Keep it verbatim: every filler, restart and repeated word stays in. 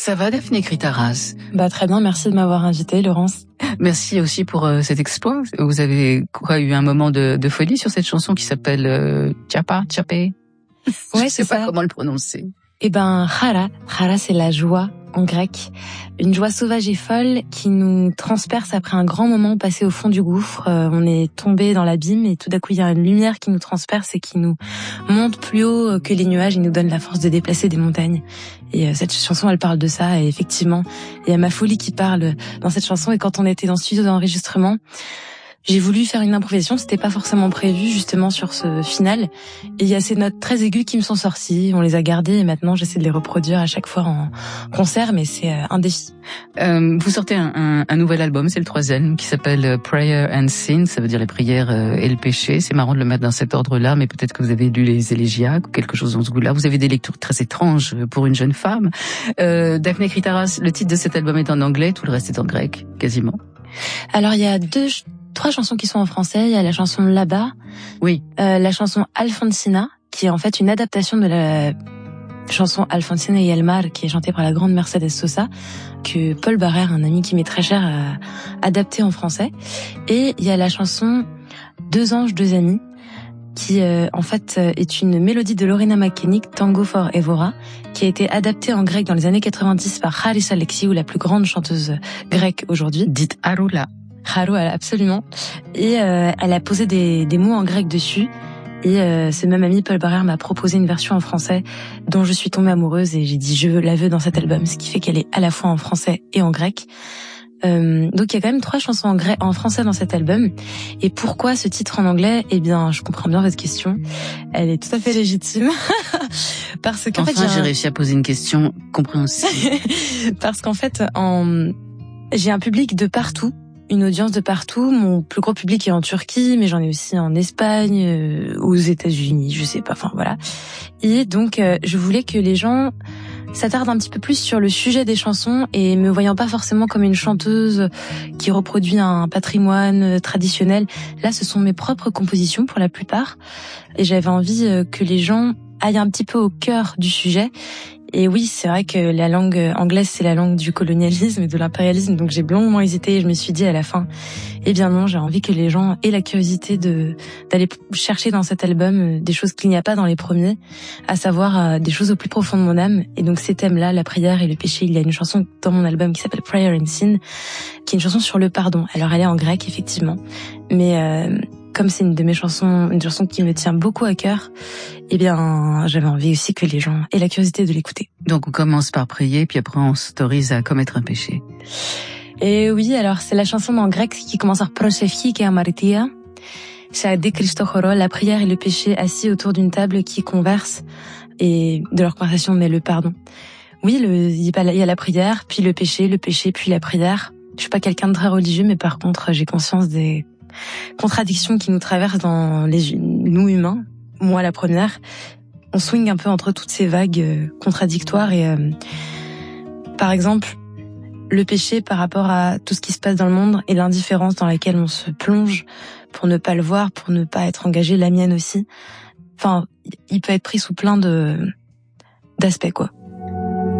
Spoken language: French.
Ça va, Daphné Critaras? Bah très bien, merci de m'avoir invitée, Laurence. Merci aussi pour euh, cet exploit. Vous avez quoi, eu un moment de, de folie sur cette chanson qui s'appelle euh, Chapa, Chapé. Ouais, Je sais c'est pas ça. comment le prononcer. Eh ben, Chara, Chara c'est la joie en grec. Une joie sauvage et folle qui nous transperce après un grand moment passé au fond du gouffre. Euh, on est tombé dans l'abîme et tout d'un coup il y a une lumière qui nous transperce et qui nous monte plus haut que les nuages et nous donne la force de déplacer des montagnes. Et euh, cette chanson elle parle de ça et effectivement il y a ma folie qui parle dans cette chanson. Et quand on était dans le studio d'enregistrement, j'ai voulu faire une improvisation, c'était pas forcément prévu justement sur ce final. Et il y a ces notes très aiguës qui me sont sorties, on les a gardées et maintenant j'essaie de les reproduire à chaque fois en concert, mais c'est un défi. Euh, vous sortez un, un, un nouvel album, c'est le troisième, qui s'appelle Prayer and Sin, ça veut dire les prières et le péché. C'est marrant de le mettre dans cet ordre-là, mais peut-être que vous avez lu les élégiaques ou quelque chose dans ce goût-là. Vous avez des lectures très étranges pour une jeune femme. Euh, Daphné Critaras, le titre de cet album est en anglais, tout le reste est en grec, quasiment. Alors il y a deux... trois chansons qui sont en français. Il y a la chanson Là-bas, oui, euh, la chanson Alfonsina, qui est en fait une adaptation de la chanson Alfonsina y el mar, qui est chantée par la grande Mercedes Sosa, que Paul Barrère, un ami qui m'est très cher, a adapté en français. Et il y a la chanson Deux anges, deux amis, qui euh, en fait est une mélodie de Lorena McKennick, Tango for Evora, qui a été adaptée en grec dans les années quatre-vingt-dix par Haris Alexiou, la plus grande chanteuse grecque aujourd'hui. Dite Haroula. Haro, absolument. Et euh, elle a posé des, des mots en grec dessus. Et euh, ce même ami, Paul Barrère, m'a proposé une version en français dont je suis tombée amoureuse et j'ai dit je la veux dans cet album, ce qui fait qu'elle est à la fois en français et en grec. Euh, donc il y a quand même trois chansons en grec, en français dans cet album. Et pourquoi ce titre en anglais? Eh bien, je comprends bien votre question. Elle est tout à fait légitime. Parce qu'en enfin, fait, j'ai, j'ai un... réussi à poser une question compréhensible. Parce qu'en fait, en... j'ai un public de partout. Une audience de partout. Mon plus gros public est en Turquie, mais j'en ai aussi en Espagne, euh, aux États-Unis, je sais pas, enfin voilà. Et donc, euh, je voulais que les gens s'attardent un petit peu plus sur le sujet des chansons et me voyant pas forcément comme une chanteuse qui reproduit un patrimoine traditionnel. Là, ce sont mes propres compositions pour la plupart. Et j'avais envie que les gens aillent un petit peu au cœur du sujet. Et oui, c'est vrai que la langue anglaise, c'est la langue du colonialisme et de l'impérialisme, donc j'ai longuement hésité et je me suis dit à la fin, eh bien non, j'ai envie que les gens aient la curiosité de d'aller chercher dans cet album des choses qu'il n'y a pas dans les premiers, à savoir des choses au plus profond de mon âme. Et donc ces thèmes-là, la prière et le péché, il y a une chanson dans mon album qui s'appelle Prayer and Sin, qui est une chanson sur le pardon. Alors elle est en grec, effectivement, mais... Euh, comme c'est une de mes chansons, une chanson qui me tient beaucoup à cœur, eh bien, j'avais envie aussi que les gens aient la curiosité de l'écouter. Donc, on commence par prier, puis après, on s'autorise à commettre un péché. Et oui, alors, c'est la chanson en grec qui commence par prosefchi et amartia. C'est des Christochoros, la prière et le péché assis autour d'une table qui conversent et de leur conversation naît le pardon. Oui, le, il y a la prière, puis le péché, le péché, puis la prière. Je suis pas quelqu'un de très religieux, mais par contre, j'ai conscience des contradictions qui nous traversent dans les nous humains. Moi, la première, on swing un peu entre toutes ces vagues euh, contradictoires et euh, par exemple, le péché par rapport à tout ce qui se passe dans le monde et l'indifférence dans laquelle on se plonge pour ne pas le voir, pour ne pas être engagé, la mienne aussi. Enfin, il peut être pris sous plein de d'aspects, quoi.